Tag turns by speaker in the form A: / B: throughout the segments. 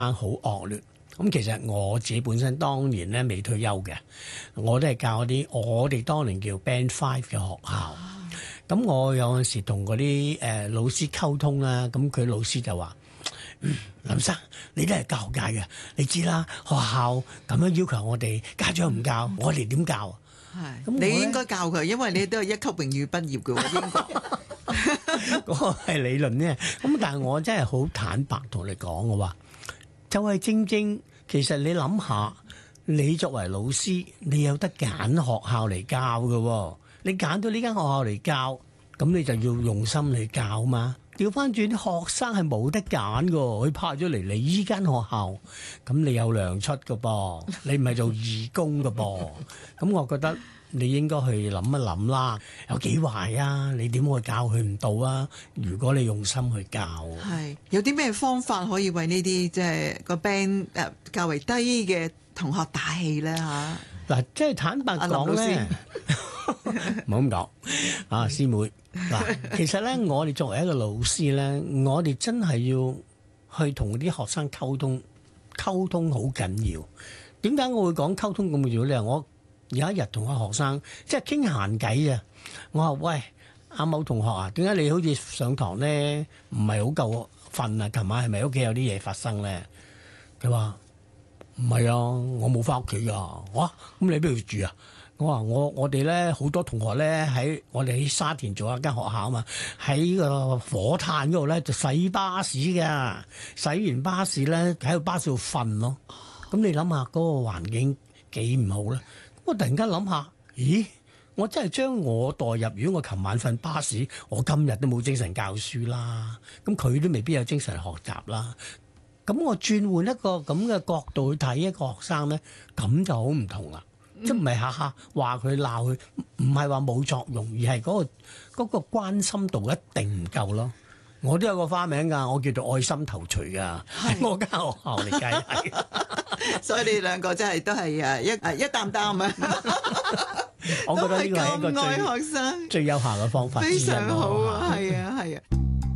A: 好惡劣。咁其實我自己本身當年咧未退休嘅，我都係教啲我哋當年叫 Band 5嘅學校。咁我有陣時同嗰啲老師溝通啦，咁佢老師就話：林生，你都係教學界嘅，你知啦，學校咁樣要求我哋，家長唔教，我哋點教？
B: 係，
A: 咁
B: 你應該教佢，因為你都係一級榮譽畢業嘅喎，英國。
A: 嗰個係理論啫。咁但係我真係好坦白同你講，我話就係正正，其實你諗下，你作為老師，你有得揀學校嚟教嘅喎。你揀到呢間學校嚟教，咁你就要用心去教嘛。調翻轉啲學生係冇得揀嘅，佢派咗嚟你依間學校，咁你有糧出嘅噃，你唔係做義工嘅噃。咁我覺得你應該去諗一諗啦，有幾壞啊？你點會教佢唔到啊？如果你用心去教，
B: 係有啲咩方法可以為呢啲即係個 band 較為低嘅同學打氣咧嚇？
A: 嗱，即係坦白講咧，唔好咁講啊，師妹嗱，其實咧，我哋作為一個老師咧，我哋真係要去同啲學生溝通，溝通好緊要。點解我會講溝通咁重要咧？我有一日同個學生即係傾閒偈啊，我話喂，阿某同學啊，點解你好似上堂咧唔係好夠瞓啊？琴晚係咪屋企有啲嘢發生咧？佢話唔係啊，我冇翻屋企噶。哇，咁你喺邊度住啊？我話我哋咧好多同學咧喺我哋喺沙田做一間學校啊嘛，喺個火炭嗰度咧就洗巴士㗎，洗完巴士咧喺個巴士度瞓咯。咁你諗下嗰個環境幾唔好咧？我突然間諗下，咦？我真係將我代入，如果我琴晚瞓巴士，我今日都冇精神教書啦。咁佢都未必有精神學習啦。咁我轉換一個咁嘅角度去睇一個學生咧，咁就好唔同啦。即係唔係下下話佢鬧佢，唔係話冇作用，而係嗰個關心度一定唔夠咯。我都有個花名㗎，我叫做愛心頭錘㗎，喺我間學校嚟計係。
B: 所以你哋兩個真係都係一擔擔啊！
A: 我覺得呢個係一個
B: 都係咁愛學生
A: 最有效嘅方法之一咯。
B: 非常好啊，係啊，係啊。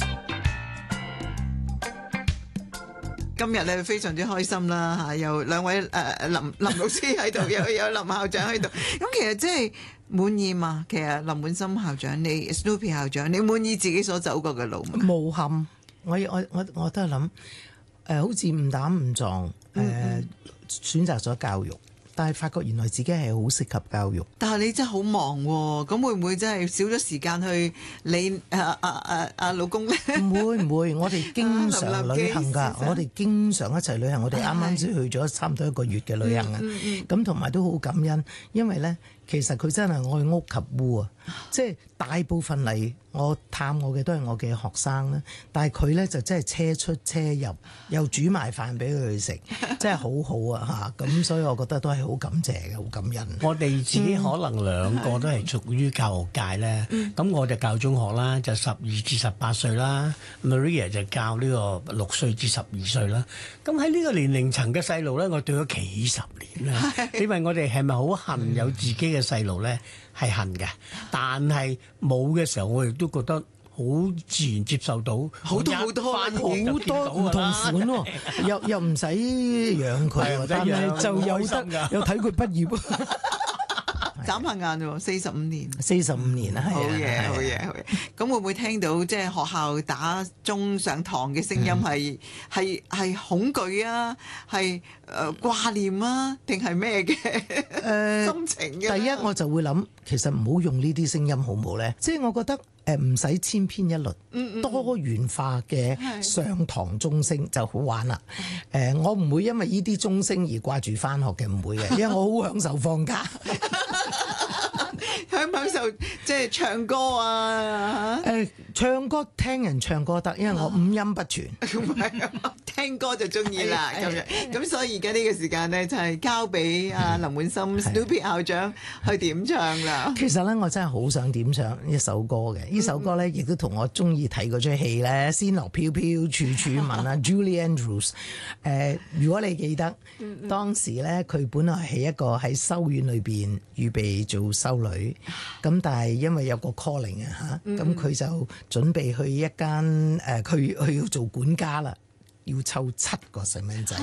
B: 今日咧非常之開心啦嚇，有兩位林老師喺度，有林校長喺度。咁其實即係滿意嘛？其實林滿心校長，你 Snoopy 校長，你滿意自己所走過嘅路嗎？
C: 無憾，我都係諗好似誤打誤撞選擇咗教育。但係發覺原來自己係好適合教育。
B: 但係你真係好忙喎，咁會唔會真係少咗時間去你老公咧？
C: 唔會，我哋經常旅行㗎，我哋經常一齊旅行。我哋啱啱先去咗差唔多1個月嘅旅行啊。咁同埋都好感恩，因為咧其實佢真係愛屋及烏啊，即係大部分嚟我探我嘅都係我嘅學生啦。但係佢咧就真係車出車入，又煮埋飯俾佢食，真係好好啊嚇！咁所以我覺得都係好感謝嘅，好感恩。
A: 我哋自己可能兩個都係屬於教育界咧，咁我就教中學啦，就12至18歲啦。Maria 就教呢個6歲至12歲啦。咁喺呢個年齡層嘅細路咧，我對咗幾十年啦。你問我哋係咪好恨有自己嘅細路咧？係恨嘅，但係冇嘅時候，我亦都覺得好自然接受到
B: 好多唔同款
C: 喎，又唔使養佢，但係就有睇佢畢業。
B: 眨下眼喎，45年
C: ，45年啊，
B: 好嘢，好嘢，好嘢。咁會唔會聽到即係學校打鐘上堂嘅聲音係恐懼啊，係掛念啊，定係咩嘅心情嘅？
C: 第一我就會諗，其實唔好用呢啲聲音好唔好咧？即係我覺得唔使千篇一律，多元化嘅上堂鐘聲就好玩啦。我唔會因為呢啲鐘聲而掛住返學嘅，唔會嘅，因為我好享受放假。
B: 享唔享受即係唱歌啊？
C: 唱歌聽人唱歌得，因為我五音不全。
B: 聽歌就中意啦咁樣。咁所以而家呢個時間咧，就係交俾阿林滿心 Snoopy 校長去點唱啦。
C: 其實咧，我真係好想點唱一首歌嘅。呢首歌咧，亦都同我中意睇嗰出戲咧，《仙樂飄飄處處聞》啊，Julie Andrews。如果你記得當時咧，佢本來係一個喺修院裏邊預備做修女，咁但係因為有個 calling 啊嚇，咁佢就準備去一間佢要做管家啦。 要湊7個細蚊仔。